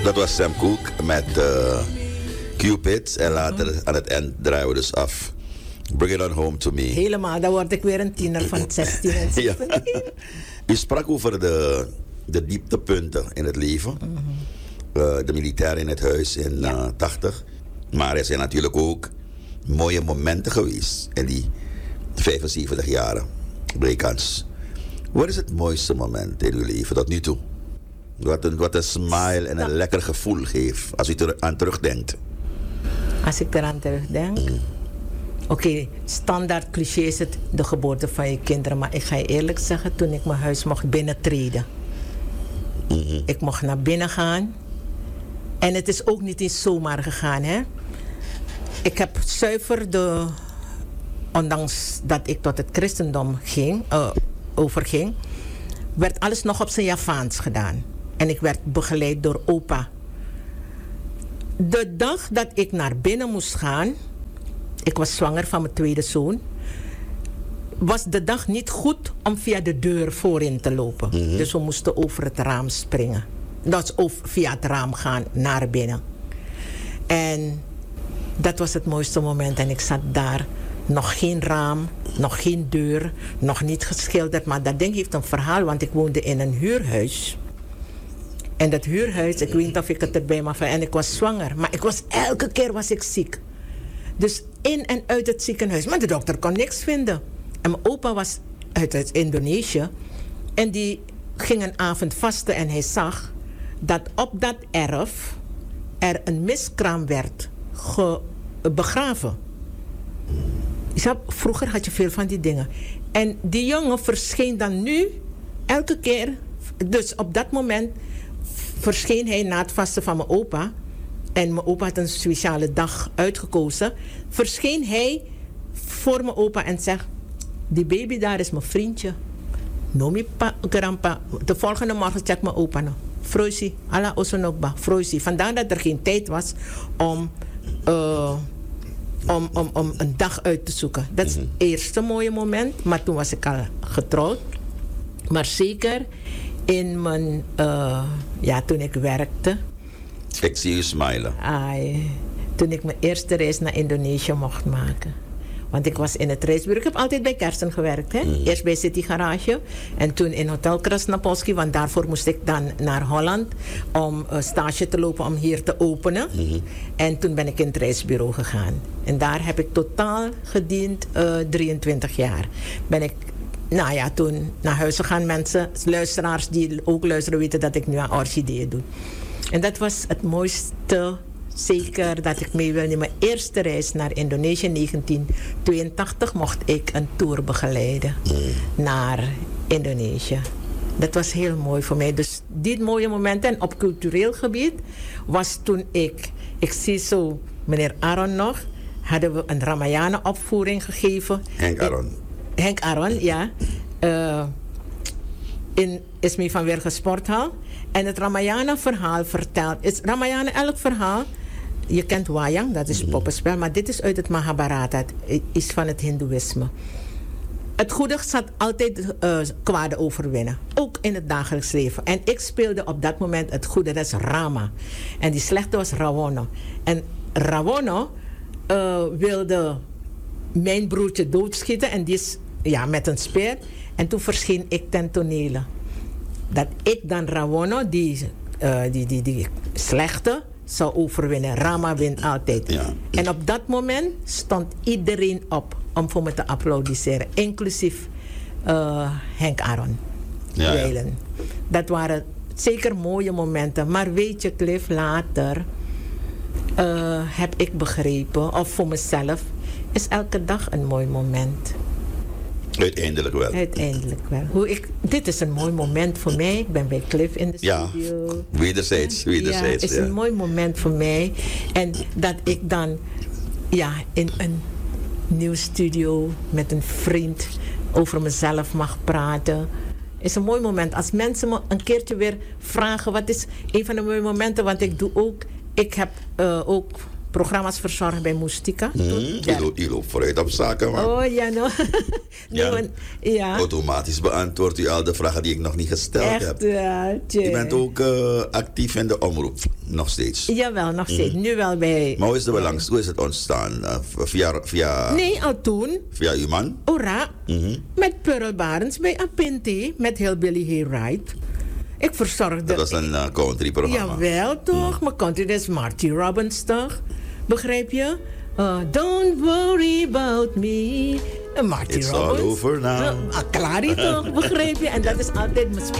Dat was Sam Cooke met Cupid. En later aan het eind draaien we dus af. Bring it on home to me. Helemaal, dan word ik weer een tiener van 16 en 17. Ja. U sprak over de dieptepunten in het leven. De militair in het huis in 80. Maar er zijn natuurlijk ook mooie momenten geweest in die 75 jaren. Brekans. Wat is het mooiste moment in uw leven tot nu toe? Wat een smile en een lekker gevoel geeft als u eraan terugdenkt. Als ik eraan terugdenk? Oké, standaard cliché is het de geboorte van je kinderen. Maar ik ga je eerlijk zeggen, toen ik mijn huis mocht binnentreden. Ik mocht naar binnen gaan. En het is ook niet eens zomaar gegaan, hè. Ik heb zuiver ondanks dat ik tot het christendom overging, werd alles nog op zijn Javaans gedaan. En ik werd begeleid door opa. De dag dat ik naar binnen moest gaan, ik was zwanger van mijn tweede zoon, was de dag niet goed om via de deur voorin te lopen. Dus we moesten over het raam springen. Dat is via het raam gaan naar binnen. En dat was het mooiste moment. En ik zat daar. Nog geen raam, nog geen deur, nog niet geschilderd. Maar dat ding heeft een verhaal, want ik woonde in een huurhuis. En dat huurhuis, ik weet niet of ik het erbij mag vertellen. En ik was zwanger, maar elke keer was ik ziek. Dus in en uit het ziekenhuis. Maar de dokter kon niks vinden. En mijn opa was uit Indonesië. En die ging een avond vasten en hij zag dat op dat erf er een miskraam werd begraven. Vroeger had je veel van die dingen. En die jongen verscheen dan nu elke keer. Dus op dat moment verscheen hij na het vasten van mijn opa. En mijn opa had een speciale dag uitgekozen. Verscheen hij voor mijn opa en zegt: die baby daar is mijn vriendje. Nomi pa, grandpa. De volgende morgen checkt mijn opa nog. Froisi, ala osonokba, Froisi. Vandaar dat er geen tijd was om een dag uit te zoeken. Dat is het eerste mooie moment. Maar toen was ik al getrouwd. Maar zeker in mijn... toen ik werkte. Ik zie u smilen. Toen ik mijn eerste reis naar Indonesië mocht maken. Want ik was in het reisbureau. Ik heb altijd bij Kersen gewerkt. Hè? Eerst bij City Garage. En toen in Hotel Krasnapolski. Want daarvoor moest ik dan naar Holland. Om stage te lopen om hier te openen. En toen ben ik in het reisbureau gegaan. En daar heb ik totaal gediend 23 jaar. Ben ik toen naar huis gegaan. Mensen, luisteraars die ook luisteren, weten dat ik nu aan orchideeën doe. En dat was het mooiste... Zeker dat ik mee wilde. Mijn eerste reis naar Indonesië in 1982 mocht ik een tour begeleiden naar Indonesië. Dat was heel mooi voor mij. Dus dit mooie moment. En op cultureel gebied was toen ik zie zo meneer Aron nog, hadden we een Ramayana opvoering gegeven. Henk Aron, ja. In Ismee van Wilgen Sporthal. En het Ramayana verhaal vertelt. Ramayana, elk verhaal. Je kent Wayang, dat is poppenspel. Maar dit is uit het Mahabharata. Het is van het Hindoeïsme. Het goede zal altijd kwade overwinnen. Ook in het dagelijks leven. En ik speelde op dat moment het goede. Dat is Rama. En die slechte was Ravana. En Ravana wilde mijn broertje doodschieten. En die is met een speer. En toen verscheen ik ten tonele. Dat ik dan Ravana, die slechte, zou overwinnen. Rama wint altijd. Ja. En op dat moment stond iedereen op om voor me te applaudisseren. Inclusief Henk Aron. Ja. Dat waren zeker mooie momenten. Maar weet je, Cliff, later heb ik begrepen, of voor mezelf, is elke dag een mooi moment. Uiteindelijk wel. Uiteindelijk wel. Dit is een mooi moment voor mij. Ik ben bij Cliff in de studio. Ja, wederzijds. Ja, het is een mooi moment voor mij. En dat ik dan in een nieuw studio met een vriend over mezelf mag praten. Is een mooi moment. Als mensen me een keertje weer vragen, wat is een van de mooie momenten? Want ik heb ook programma's verzorgd bij Moestika. U loopt vooruit op zaken, man. Oh ja, no. Nee, Ja. want- ja. Automatisch beantwoordt u al de vragen die ik nog niet gesteld heb. Echt, U bent ook actief in de omroep, nog steeds. Jawel, nog steeds. Nu wel bij... Maar hoe is, hoe is het ontstaan? Via Nee, al toen. via uw man? Ora, met Pearl Barends bij Apinti, met Hillbilly Hayride. Ik verzorgde... Dat was een country-programma. Jawel, toch? Maar country, dat is Marty Robbins, toch? Begrijp je? Don't worry about me. Marty It's all Robbins. over now. Klaar toch? Begrijp je? En dat is altijd mijn